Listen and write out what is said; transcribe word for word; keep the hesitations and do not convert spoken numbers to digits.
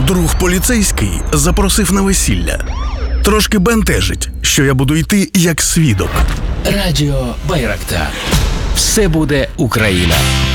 Друг поліцейський запросив на весілля. Трошки бентежить, що я буду йти як свідок. Радіо Байрактар. Все буде Україна.